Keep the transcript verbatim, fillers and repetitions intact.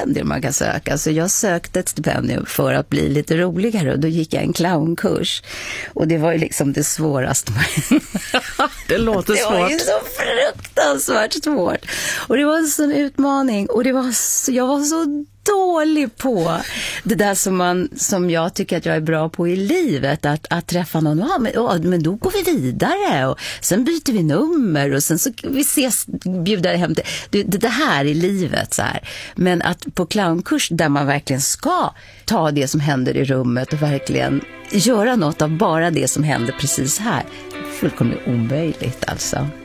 stipendier man kan söka. Så jag sökte ett stipendium för att bli lite roligare och då gick jag en clownkurs. Och det var ju liksom det svåraste. Det låter svårt. Det var ju så fruktansvärt svårt. Och det var en sån utmaning och det var så, jag var så dålig på det där som, man, som jag tycker att jag är bra på i livet, att, att träffa någon, ja, men, ja, men då går vi vidare och sen byter vi nummer och sen så vi ses, bjuder hem det, det, det här i livet så här. Men att på clownkurs där man verkligen ska ta det som händer i rummet och verkligen göra något av bara det som händer precis här, fullkomligt omöjligt alltså.